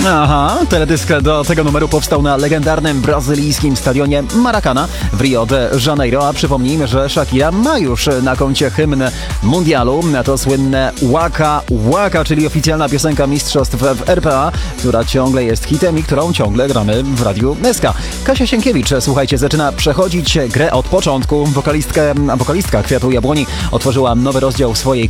Aha, teledysk do tego numeru powstał na legendarnym brazylijskim stadionie Maracana w Rio de Janeiro, a przypomnijmy, że Shakira ma już na koncie hymn mundialu, to słynne Waka Waka, czyli oficjalna piosenka mistrzostw w RPA, która ciągle jest hitem i którą ciągle gramy w Radiu SK. Kasia Sienkiewicz, słuchajcie, zaczyna przechodzić grę od początku. Wokalistka Kwiatu Jabłoni otworzyła nowy rozdział swojej